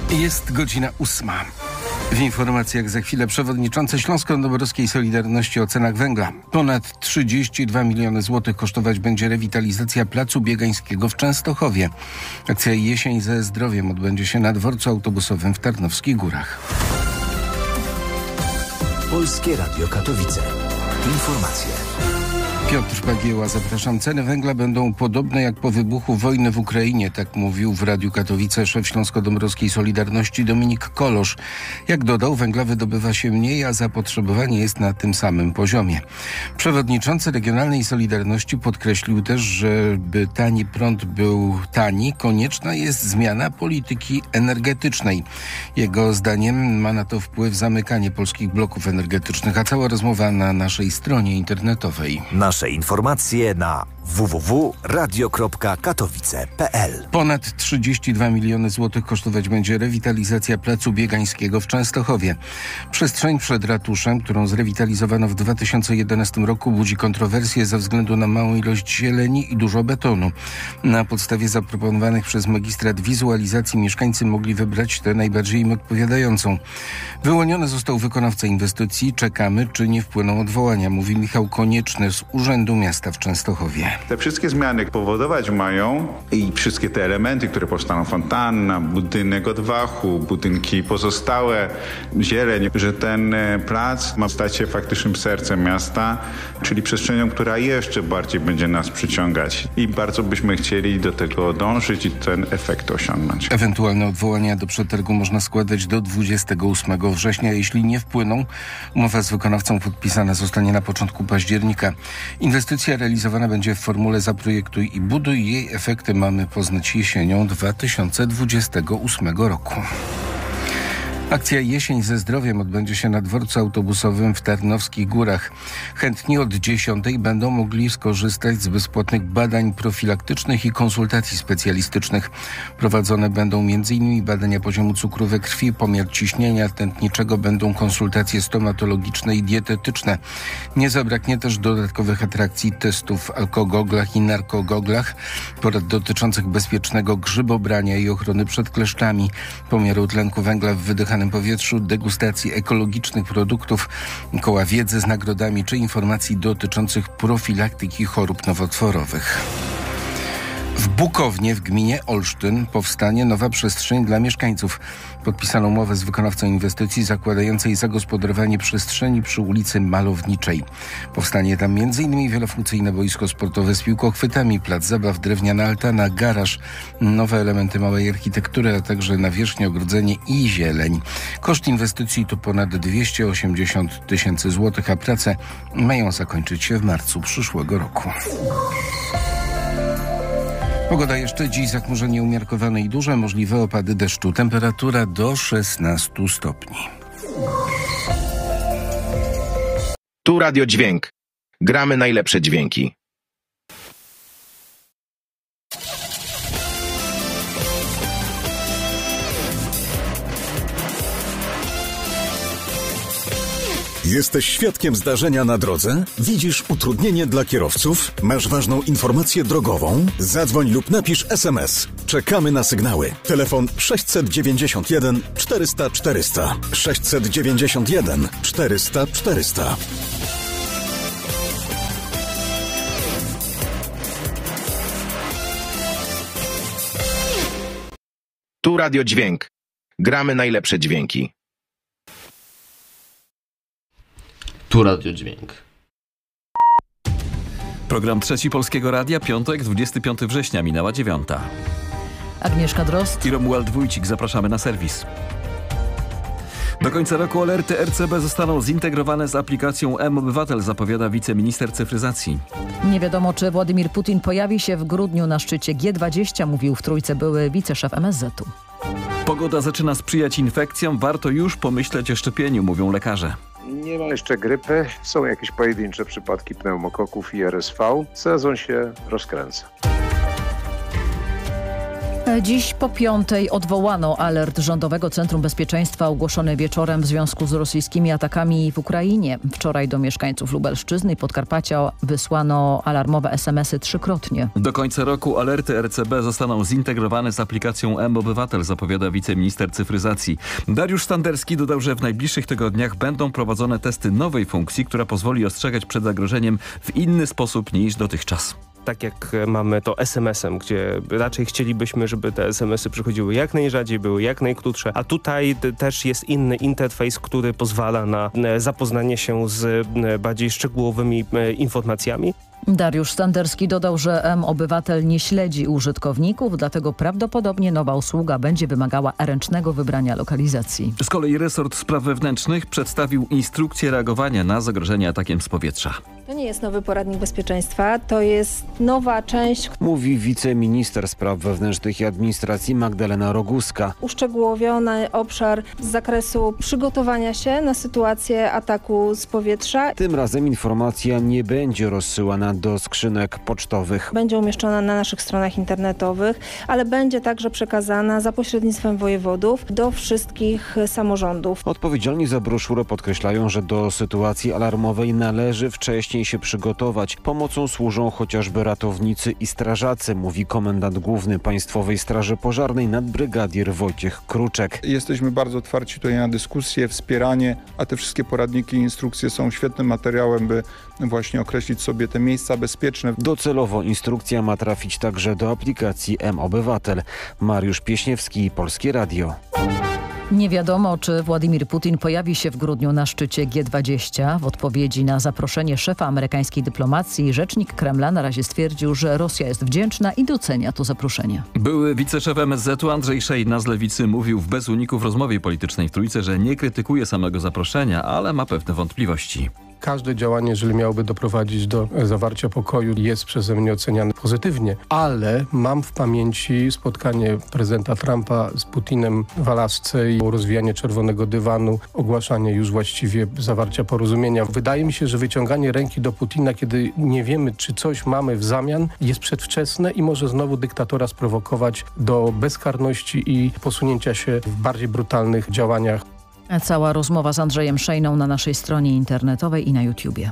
Jest godzina 8. W informacjach za chwilę przewodniczący Śląsko-Dąbrowskiej Solidarności o cenach węgla. Ponad 32 miliony złotych kosztować będzie rewitalizacja Placu Biegańskiego w Częstochowie. Akcja Jesień ze zdrowiem odbędzie się na dworcu autobusowym w Tarnowskich Górach. Polskie Radio Katowice. Informacje. Piotr Bagieła, zapraszam. Ceny węgla będą podobne jak po wybuchu wojny w Ukrainie, tak mówił w Radiu Katowice szef Śląsko-Dąbrowskiej Solidarności Dominik Kolosz. Jak dodał, węgla wydobywa się mniej, a zapotrzebowanie jest na tym samym poziomie. Przewodniczący Regionalnej Solidarności podkreślił też, że by tani prąd był tani, konieczna jest zmiana polityki energetycznej. Jego zdaniem ma na to wpływ zamykanie polskich bloków energetycznych, a cała rozmowa na naszej stronie internetowej. Nasze informacje na www.radio.katowice.pl. Ponad 32 miliony złotych kosztować będzie rewitalizacja Placu Biegańskiego w Częstochowie. Przestrzeń przed ratuszem, którą zrewitalizowano w 2011 roku, budzi kontrowersje ze względu na małą ilość zieleni i dużo betonu. Na podstawie zaproponowanych przez magistrat wizualizacji mieszkańcy mogli wybrać tę najbardziej im odpowiadającą. Wyłoniony został wykonawca inwestycji. Czekamy, czy nie wpłyną odwołania, mówi Michał Konieczny z Urzędu Miasta w Częstochowie. Te wszystkie zmiany powodować mają i wszystkie te elementy, które powstaną, fontanna, budynek odwachu, budynki pozostałe, zieleń, że ten plac ma stać się faktycznym sercem miasta, czyli przestrzenią, która jeszcze bardziej będzie nas przyciągać i bardzo byśmy chcieli do tego dążyć i ten efekt osiągnąć. Ewentualne odwołania do przetargu można składać do 28 września. Jeśli nie wpłyną, umowa z wykonawcą podpisana zostanie na początku października. Inwestycja realizowana będzie w formule zaprojektuj i buduj. Jej efekty mamy poznać jesienią 2028 roku. Akcja Jesień ze zdrowiem odbędzie się na dworcu autobusowym w Tarnowskich Górach. Chętni od 10 będą mogli skorzystać z bezpłatnych badań profilaktycznych i konsultacji specjalistycznych. Prowadzone będą m.in. badania poziomu cukru we krwi, pomiar ciśnienia tętniczego, będą konsultacje stomatologiczne i dietetyczne. Nie zabraknie też dodatkowych atrakcji, testów w alkogoglach i narkogoglach, porad dotyczących bezpiecznego grzybobrania i ochrony przed kleszczami, pomiaru tlenku węgla w wydychanym powietrzu, degustacji ekologicznych produktów, koła wiedzy z nagrodami czy informacji dotyczących profilaktyki chorób nowotworowych. W Bukownie w gminie Olsztyn powstanie nowa przestrzeń dla mieszkańców. Podpisano umowę z wykonawcą inwestycji zakładającej zagospodarowanie przestrzeni przy ulicy Malowniczej. Powstanie tam m.in. wielofunkcyjne boisko sportowe z piłkochwytami, plac zabaw, drewniana altana, garaż, nowe elementy małej architektury, a także nawierzchnie, ogrodzenie i zieleń. Koszt inwestycji to ponad 280 tysięcy złotych, a prace mają zakończyć się w marcu przyszłego roku. Pogoda jeszcze dziś, zachmurzenie umiarkowane i duże, możliwe opady deszczu. Temperatura do 16 stopni. Tu Radio Dźwięk. Gramy najlepsze dźwięki. Jesteś świadkiem zdarzenia na drodze? Widzisz utrudnienie dla kierowców? Masz ważną informację drogową? Zadzwoń lub napisz SMS. Czekamy na sygnały. Telefon 691 400 400. 691 400 400. Tu Radio Dźwięk. Gramy najlepsze dźwięki. Tu Radio Dźwięk. Program Trzeci Polskiego Radia, piątek, 25 września, minęła 9. Agnieszka Drozd i Romuald Wójcik. Zapraszamy na serwis. Do końca roku alerty RCB zostaną zintegrowane z aplikacją mObywatel, zapowiada wiceminister cyfryzacji. Nie wiadomo, czy Władimir Putin pojawi się w grudniu na szczycie G20, mówił w Trójce były wiceszef MSZ-u. Pogoda zaczyna sprzyjać infekcjom, warto już pomyśleć o szczepieniu, mówią lekarze. Nie ma jeszcze grypy, są jakieś pojedyncze przypadki pneumokoków i RSV. Sezon się rozkręca. Dziś po 5:00 odwołano alert Rządowego Centrum Bezpieczeństwa ogłoszony wieczorem w związku z rosyjskimi atakami w Ukrainie. Wczoraj do mieszkańców Lubelszczyzny i Podkarpacia wysłano alarmowe SMS-y 3-krotnie. Do końca roku alerty RCB zostaną zintegrowane z aplikacją mObywatel, zapowiada wiceminister cyfryzacji. Dariusz Standerski dodał, że w najbliższych tygodniach będą prowadzone testy nowej funkcji, która pozwoli ostrzegać przed zagrożeniem w inny sposób niż dotychczas. Tak jak mamy to SMS-em, gdzie raczej chcielibyśmy, żeby te SMS-y przychodziły jak najrzadziej, były jak najkrótsze, a tutaj też jest inny interfejs, który pozwala na zapoznanie się z bardziej szczegółowymi informacjami. Dariusz Standerski dodał, że mObywatel nie śledzi użytkowników, dlatego prawdopodobnie nowa usługa będzie wymagała ręcznego wybrania lokalizacji. Z kolei resort spraw wewnętrznych przedstawił instrukcję reagowania na zagrożenie atakiem z powietrza. To nie jest nowy poradnik bezpieczeństwa, to jest nowa część. Mówi wiceminister spraw wewnętrznych i administracji Magdalena Roguska. Uszczegółowiony obszar z zakresu przygotowania się na sytuację ataku z powietrza. Tym razem informacja nie będzie rozsyłana do skrzynek pocztowych. Będzie umieszczona na naszych stronach internetowych, ale będzie także przekazana za pośrednictwem wojewodów do wszystkich samorządów. Odpowiedzialni za broszurę podkreślają, że do sytuacji alarmowej należy wcześniej się przygotować. Pomocą służą chociażby ratownicy i strażacy, mówi komendant główny Państwowej Straży Pożarnej nadbrygadier Wojciech Kruczek. Jesteśmy bardzo otwarci tutaj na dyskusję, wspieranie, a te wszystkie poradniki i instrukcje są świetnym materiałem, by właśnie określić sobie te miejsca bezpieczne. Docelowo instrukcja ma trafić także do aplikacji mObywatel. Mariusz Pieśniewski, Polskie Radio. Nie wiadomo, czy Władimir Putin pojawi się w grudniu na szczycie G20. W odpowiedzi na zaproszenie szefa amerykańskiej dyplomacji rzecznik Kremla na razie stwierdził, że Rosja jest wdzięczna i docenia to zaproszenie. Były wiceszef MSZ-u Andrzej Szejna z Lewicy mówił w Bez Uniku w rozmowie politycznej w Trójce, że nie krytykuje samego zaproszenia, ale ma pewne wątpliwości. Każde działanie, jeżeli miałoby doprowadzić do zawarcia pokoju, jest przeze mnie oceniane pozytywnie, ale mam w pamięci spotkanie prezydenta Trumpa z Putinem w Alasce i rozwijanie czerwonego dywanu, ogłaszanie już właściwie zawarcia porozumienia. Wydaje mi się, że wyciąganie ręki do Putina, kiedy nie wiemy, czy coś mamy w zamian, jest przedwczesne i może znowu dyktatora sprowokować do bezkarności i posunięcia się w bardziej brutalnych działaniach. Cała rozmowa z Andrzejem Szejną na naszej stronie internetowej i na YouTubie.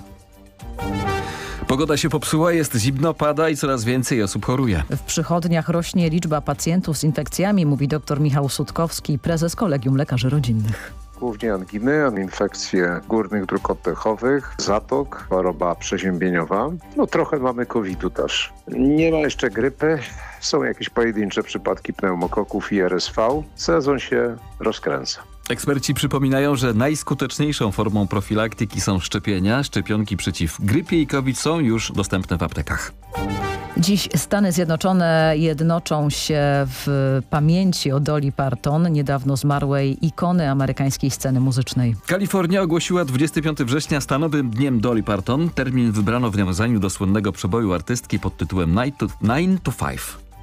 Pogoda się popsuła, jest zimno, pada i coraz więcej osób choruje. W przychodniach rośnie liczba pacjentów z infekcjami, mówi dr Michał Sutkowski, prezes Kolegium Lekarzy Rodzinnych. Głównie anginy, infekcje górnych dróg oddechowych, zatok, choroba przeziębieniowa. Trochę mamy COVID-u też. Nie ma jeszcze grypy. Są jakieś pojedyncze przypadki pneumokoków i RSV. Sezon się rozkręca. Eksperci przypominają, że najskuteczniejszą formą profilaktyki są szczepienia. Szczepionki przeciw grypie i COVID są już dostępne w aptekach. Dziś Stany Zjednoczone jednoczą się w pamięci o Dolly Parton, niedawno zmarłej ikony amerykańskiej sceny muzycznej. Kalifornia ogłosiła 25 września stanowym dniem Dolly Parton. Termin wybrano w nawiązaniu do słynnego przeboju artystki pod tytułem 9 to 5.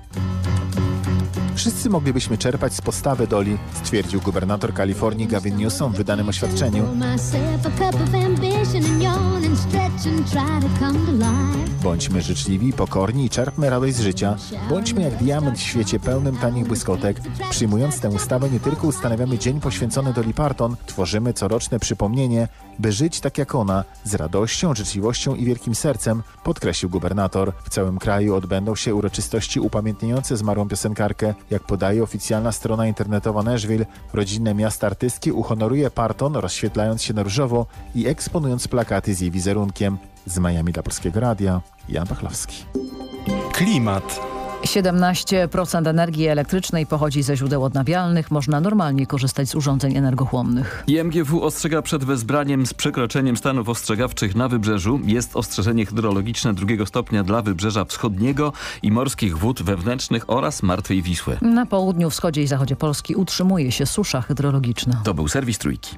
Wszyscy moglibyśmy czerpać z postawy Dolly, stwierdził gubernator Kalifornii Gavin Newsom w wydanym oświadczeniu. Bądźmy życzliwi, pokorni i czerpmy radość z życia. Bądźmy jak diament w świecie pełnym tanich błyskotek. Przyjmując tę ustawę nie tylko ustanawiamy dzień poświęcony Dolly Parton, tworzymy coroczne przypomnienie, by żyć tak jak ona, z radością, życzliwością i wielkim sercem, podkreślił gubernator. W całym kraju odbędą się uroczystości upamiętniające zmarłą piosenkarkę. Jak podaje oficjalna strona internetowa Nashville, rodzinne miasto artystki uhonoruje Parton, rozświetlając się na różowo i eksponując plakaty z jej wizerunkiem. Z Miami dla Polskiego Radia, Jan Pachlowski. Klimat. 17% energii elektrycznej pochodzi ze źródeł odnawialnych. Można normalnie korzystać z urządzeń energochłonnych. IMGW ostrzega przed wezbraniem z przekroczeniem stanów ostrzegawczych na wybrzeżu. Jest ostrzeżenie hydrologiczne 2 stopnia dla Wybrzeża Wschodniego i morskich wód wewnętrznych oraz Martwej Wisły. Na południu, wschodzie i zachodzie Polski utrzymuje się susza hydrologiczna. To był serwis Trójki.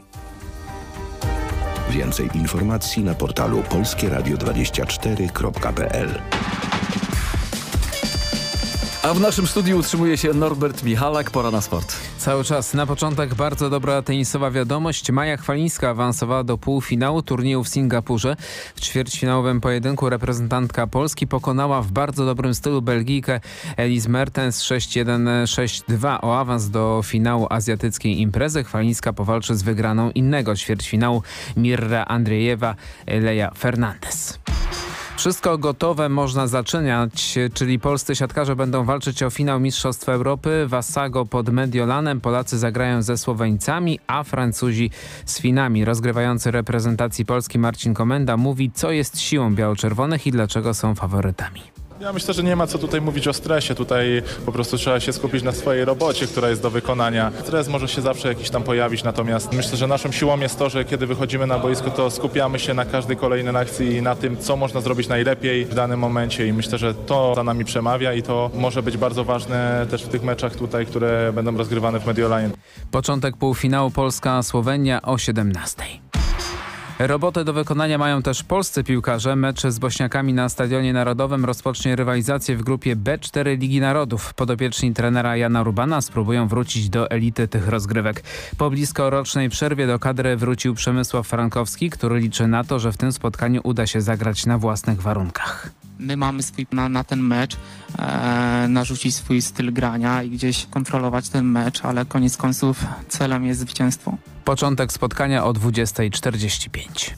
Więcej informacji na portalu polskieradio24.pl. A w naszym studiu utrzymuje się Norbert Michalak. Pora na sport. Cały czas. Na początek bardzo dobra tenisowa wiadomość. Maja Chwalińska awansowała do półfinału turnieju w Singapurze. W ćwierćfinałowym pojedynku reprezentantka Polski pokonała w bardzo dobrym stylu Belgijkę Elise Mertens 6-1, 6-2. O awans do finału azjatyckiej imprezy Chwalińska powalczy z wygraną innego ćwierćfinału Mirra Andriejewa, Leia Fernandez. Wszystko gotowe, można zaczynać, czyli polscy siatkarze będą walczyć o finał Mistrzostw Europy. W Assago pod Mediolanem Polacy zagrają ze Słoweńcami, a Francuzi z Finami. Rozgrywający reprezentacji Polski Marcin Komenda mówi, co jest siłą biało-czerwonych i dlaczego są faworytami. Ja myślę, że nie ma co tutaj mówić o stresie. Tutaj po prostu trzeba się skupić na swojej robocie, która jest do wykonania. Stres może się zawsze jakiś tam pojawić, natomiast myślę, że naszą siłą jest to, że kiedy wychodzimy na boisko, to skupiamy się na każdej kolejnej akcji i na tym, co można zrobić najlepiej w danym momencie i myślę, że to za nami przemawia i to może być bardzo ważne też w tych meczach tutaj, które będą rozgrywane w Mediolanie. Początek półfinału Polska-Słowenia o 17:00. Robotę do wykonania mają też polscy piłkarze. Mecz z Bośniakami na Stadionie Narodowym rozpocznie rywalizację w grupie B4 Ligi Narodów. Podopieczni trenera Jana Rubana spróbują wrócić do elity tych rozgrywek. Po bliskorocznej przerwie do kadry wrócił Przemysław Frankowski, który liczy na to, że w tym spotkaniu uda się zagrać na własnych warunkach. My mamy swój plan na ten mecz, narzucić swój styl grania i gdzieś kontrolować ten mecz, ale koniec końców celem jest zwycięstwo. Początek spotkania o 20:45.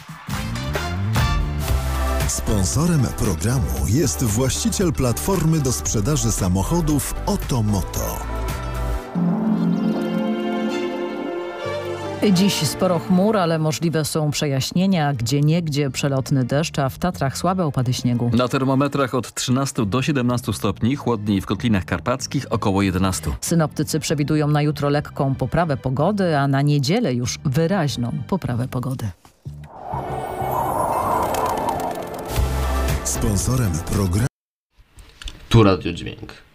Sponsorem programu jest właściciel platformy do sprzedaży samochodów Otomoto. Dziś sporo chmur, ale możliwe są przejaśnienia, gdzieniegdzie przelotny deszcz, a w Tatrach słabe opady śniegu. Na termometrach od 13 do 17 stopni, chłodniej w Kotlinach Karpackich około 11. Synoptycy przewidują na jutro lekką poprawę pogody, a na niedzielę już wyraźną poprawę pogody. Sponsorem programu Tu Radio Dźwięk.